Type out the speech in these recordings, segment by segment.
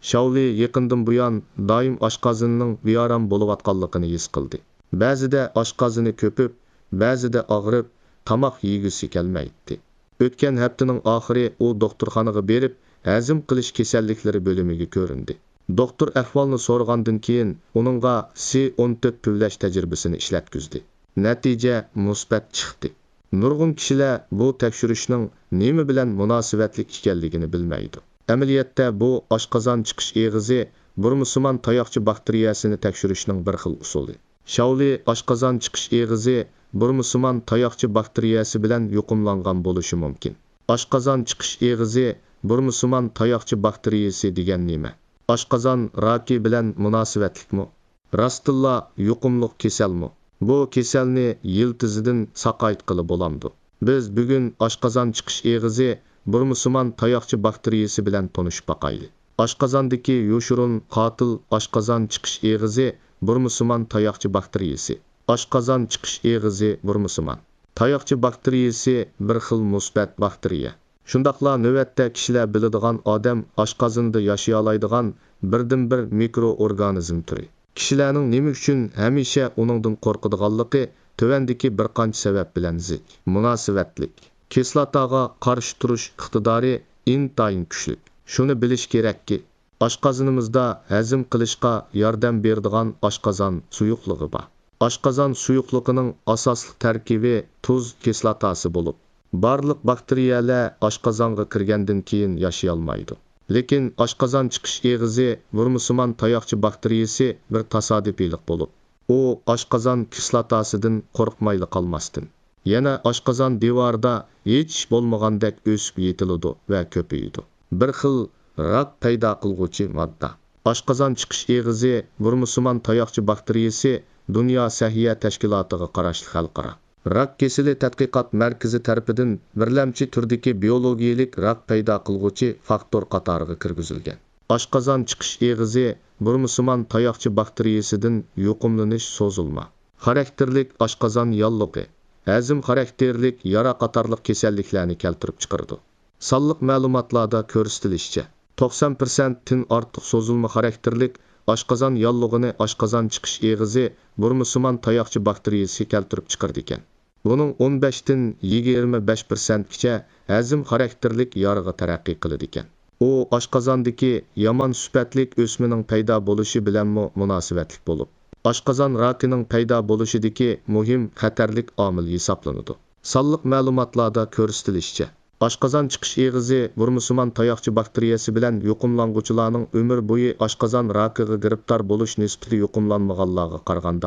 Shauli yaqindan buyon doim oshqozonining beorom bo'layotganligini his qildi. Ba'zida oshqozoni ko'pib, ba'zida og'rib, tomoq yegisi kelmaydi. O'tgan haftaning oxiri u doktorxonaga berib, hazm qilish kasalliklari bo'limiga ko'rindi. Doktor ahvolni so'ragandan keyin uningga C14 puvlash tajribasini ishlatkizdi. Natija musbat chiqdi. Nurg'un kishilar bu tekshirishning nima bilan munosabatli ekanligini bilmaydi. Amaliyotda bu oshqozon chiqish eg'izi burmusimon tayoqchi bakteriyasini tekshirishning bir xil usuli. Shauli oshqozon chiqish eg'izi burmusimon tayoqchi bakteriyasi bilan yuqumlangan bo'lishi mumkin. Oshqozon chiqish eg'izi burmusimon tayoqchi bakteriyasi degan nima? Oshqozon raki bilan munosabatlikmi? Rastilla yuqumliq kasalmi? Bu kasalni yiltizidan saqaytqili bo'lamdi. Biz bugun oshqozon chiqish eg'izi burmusimon tayoqchi bakteriyasi bilan tanishib baqayli. Oshqozondagi yoshurun qotil oshqozon chiqish eg'izi burmusimon tayoqchi bakteriyasi. Oshqozon chiqish eg'izi burmusimon tayoqchi bakteriyasi bir xil musbat bakteriya. Shundaqla navbatda kishilar biladigan odam oshqozonida yashay oladigan birdan-bir mikroorganizm turi. Kishilarning nima uchun hamisha uningdan qo'rqadiganligi tövandagi bir qancha sabab bilan zid. Munosabatlik. Kislotaga qarshi turish iqtidori intayin kuchli. Shuni bilish kerakki, oshqozonimizda hazm qilishga yordam beradigan oshqozon suyuqligi bor. Oshqozon suyuqligining asosli tarkibi tuz kislotasi bo'lib, barliq bakteriyalar oshqozonga kirgandan keyin yashay olmaydi. Lekin oshqozon chiqish eg'izi burmusimon tayoqchi bakteriyasi bir tasodifiylik bo'lib, u oshqozon kislotasidan qo'rqmayli qolmasdan, yana oshqozon devorida hech bo'lmagandek o'sib yetiladi va ko'payadi. Bir xil rak paydo qilguvchi modda. Oshqozon chiqish eg'izi burmusimon tayoqchi bakteriyasi Dunyo Sahiyya tashkilotiga qarashli xalqaro rak kesili tadqiqot markazi tarafidan birlamchi turdagi biologiyalik rak paydo qilguvchi faktor qatoriga kirgizilgan. Oshqozon chiqish eg'izi burmusimon tayoqchi bakteriyasidan yuqumlanish so'zilma. Xarakterlik oshqozon yallig'i, hazm xarakterlik yara qatorliq kasalliklarni keltirib chiqardi. Sonliq ma'lumotlarda ko'rsatilishicha, 90% tin ortiq so'zilma xarakterlik oshqozon yallig'ini oshqozon chiqish eg'izi burmusimon tayoqchi bakteriyasi keltirib chiqardi ekan. Buning 15 dan 25% gacha hazm xarakterlik yaraga taraqqiy qiladi ekan. U oshqozondagi yomon sifatlik o'smining paydo bo'lishi bilan munosabatli bo'lib, oshqozon rakining paydo bo'lishidagi muhim xatarlik omil hisoblanadi. Sonliq ma'lumotlarda ko'rsatilishicha, oshqozon chiqish eg'izi burmusimon tayoqchi bakteriyasi bilan yuqumlanuvchilarning umr bo'yi oshqozon rakiga giribtor bo'lish nisbati yuqumlanmaganlarga qaraganda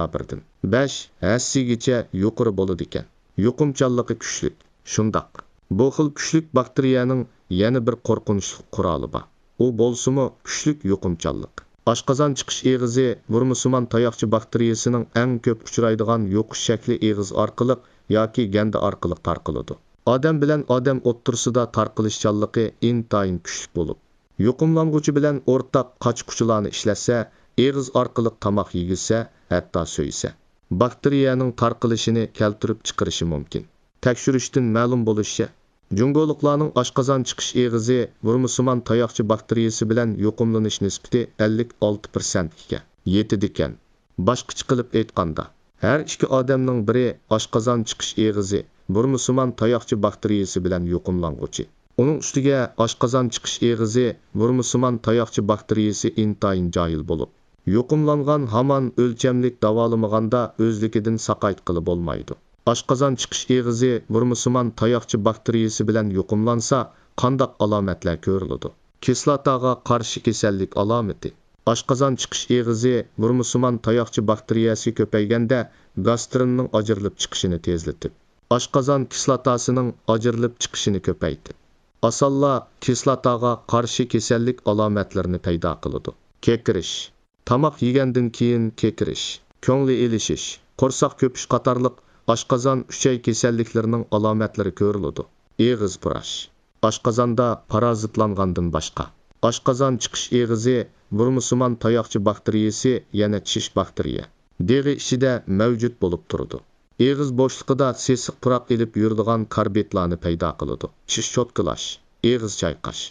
1.5 yuqori bo'ladi ekan. Yuqumchanligi kuchli. Shundoq. Bu xil kuchli bakteriyaning yana bir qo'rqinchli quroli bor. U bo'lsa-mu kuchli yuqumchanlik. Oshqozon chiqish eg'izi burmusimon tayoqchi bakteriyasining eng ko'p uchraydigan yo'qish shakli eg'iz orqali yoki ganda orqali tarqaladi. Odam bilan odam o'ttirsida tarqalishchanligi intayin kuchli bo'lib, yuqumlanguvchi bilan o'rtaq qochquchilarni ishlatsa, eg'iz orqali tomoq yegilsa, hatto so'ysa, bakteriyaning tarqalishini keltirib chiqarishi mumkin. Tekshirishdan ma'lum bo'lishicha, jungoliklarning oshqozon chiqish eg'izi burmusimon tayoqchi bakteriyasi bilan yuqumlanish nisbati 56% ga yetadi ekan. Boshqacha qilib aytganda, har ikki odamning biri oshqozon chiqish eg'izi burmusimon tayoqchi bakteriyasi bilan yuqumlanguvchi. Uning ustiga oshqozon chiqish eg'izi burmusimon tayoqchi bakteriyasi intayin johil bo'lib, yuqumlangan hamon o'lchamlik davolamaganda o'zligidan saqaytqili bo'lmaydi. Oshqozon chiqish eg'izi burmusimon tayoqchi bakteriyasi bilan yuqumlansa, qanday alomatlar ko'riladi? Kislotaga qarshi kasallik alomati. Oshqozon chiqish eg'izi burmusimon tayoqchi bakteriyasi ko'payganda gastrinning ajrilib chiqishini tezlatib, oshqozon kislotasining ajrilib chiqishini ko'paytirib, osonla kislotaga qarshi kasallik alomatlarini paydo qiladi. Kekirish, tomoq yegandan keyin kekirish, ko'ngli elishish, qo'rsoq ko'pish qatorliq oshqozon uchay kasalliklarining alomatlari ko'riladi. Eg'iz purash, oshqozonda parazitlangandan boshqa. Oshqozon chiqish eg'izi burmusimon tayoqchi bakteriyasi yana tish bakteriya. Deri ichida mavjud bo'lib turadi. Eg'iz bo'shliqida sesiq puroq elib yuradigan karbidlarni paydo qiladi. Tish cho'tqilash, eg'iz chayqash.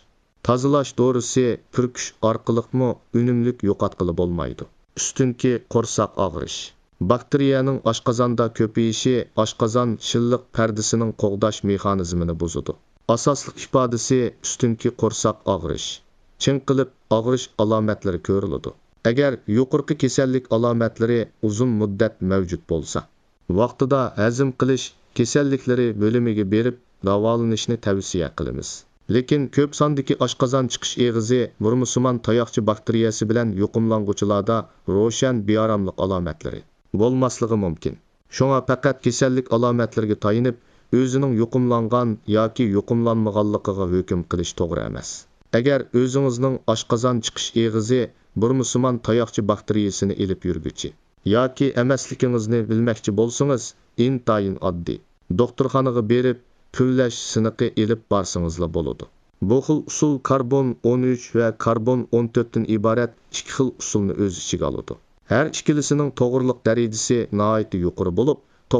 Tazalash dorisi pürküş arqılıqmı ünümlük yo'qotqili bo'lmaydi. Üstünki qo'rsoq og'rish. Bakteriyaning oshqozonda ko'payishi oshqozon shilliq pardasining qo'g'dash mexanizmini buzadi. Asosli ifodasi üstünki qo'rsoq og'rish. Chinqilib og'rish alomatlari ko'riladi. Agar yuqorqi kasallik alomatlari uzun muddat mavjud bo'lsa, vaqtida hazm qilish kasalliklari bo'limiga berib davolanishni tavsiya qilamiz. Lekin ko'p sondagi oshqozon chiqish eg'izi murmusimon tayoqchi bakteriyasi bilan yuqumlanguchilarda ro'shan beoromlik alomatlari bo'lmasligi mumkin. Shunga faqat kasallik alomatlariga tayinib, o'zining yuqumlangan yoki yuqumlanmaganligiga hukm qilish to'g'ri emas. Agar o'zingizning oshqozon chiqish eg'izi murmusimon tayoqchi bakteriyasini ilib yurguchi yoki emasligingizni bilmoqchi bo'lsangiz, intayin oddiy. Doktorxonaga berib püvlash siniqi ilib barsingizla bo'ladi. Bu xil usul karbon 13 va karbon 14 dan iborat ikki xil usulni o'z ichiga oladi. Har ikkilisining to'g'riliq darajasi nihoyatda yuqori bo'lib,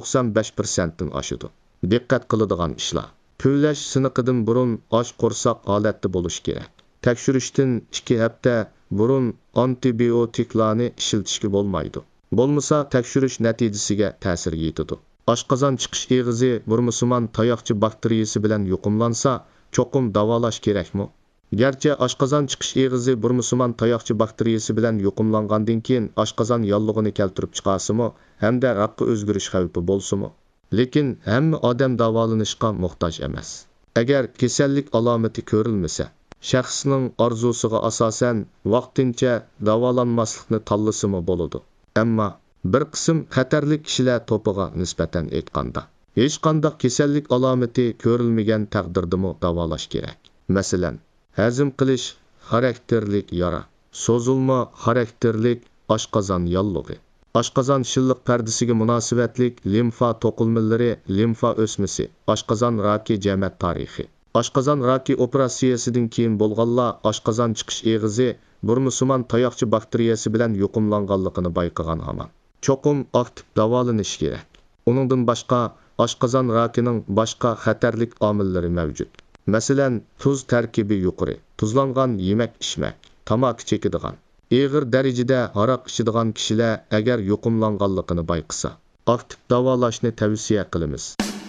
95% dan oshadi. Diqqat qiladigan ishlar. Püvlash siniqidan burun och qo'rsoq holatda bo'lish kerak. Tekshirishdan 2 hafta burun antibiotiklarni ishlatishga bo'lmaydi. Bo'lmasa tekshirish natijasiga ta'sir yetadi. Oshqozon chiqish eg'izi murmusimon tayoqchi bakteriyasi bilan yuqumlansa, cho'qim davolash kerakmi? Garchi oshqozon chiqish eg'izi murmusimon tayoqchi bakteriyasi bilan yuqumlangandan keyin oshqozon yollig'ini keltirib chiqasimi, hamda raqqa o'zgarish xavfi bo'lsimi, lekin hamma odam davolanishga muhtoj emas. Agar kasallik alomati ko'rilmasa, shaxsning orzusiga asosan vaqtincha davolanmaslikni tanlasimi bo'ladi. Ammo bir qism xatarli kishilar to'piga nisbatan aytganda, hech qanday kasallik alomati ko'rilmagan taqdirdami davolash kerak. Masalan, hazm qilish xarakterlik yara, so'zilma xarakterlik oshqozon yollig'i, oshqozon shilliq pardasiga munosabatlik limfa to'qilmalari, limfa o'smasi, oshqozon raki jamat tarixi. Oshqozon raki operatsiyasidan keyin bo'lganlar oshqozon chiqish eg'izi murmusimon tayoqchi bakteriyasi bilan yuqumlanganligini bayqagan hamon cho'qim aktiv davolanish kerak. Uningdan boshqa oshqozon rakining boshqa xatarlik omillari mavjud. Masalan, tuz tarkibi yuqori, tuzlangan yemak ichmak, tamaki chekadigan, og'ir darajada aroq ichadigan kishilar agar yuqumlanganligini bayqasa, aktiv davolashni tavsiya qilamiz.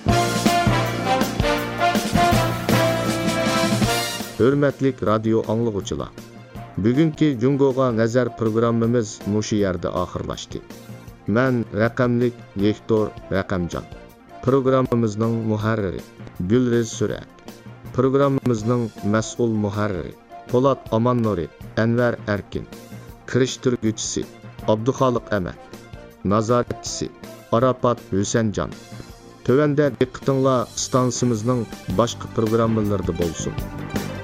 Hurmatli radio anglag'uchilar, bugungi Jungoga nazar programmamiz mushu yerda oxirlashdi. Men raqamlik Viktor Raqamjon. Programmamizning muharriri Gulriz Surat. Programmamizning mas'ul muharriri Po'lat Amannuri, Anvar Erkin. Kirishtirguvchisi Abduxoliq Ahmad. Nazoratchisi Arafat Husanjon. Tövəndə diqqətinizlə stansiyamızın başqa proqramlarında bolsun.